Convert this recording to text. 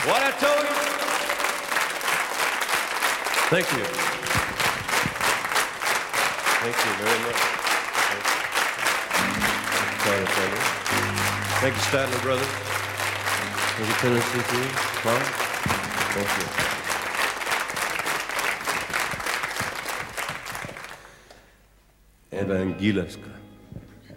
What I told you? Thank you. Thank you very much. Thank you, Statler Brothers. Thank you, Tennessee Three. Clark. Thank you. Evangelisca.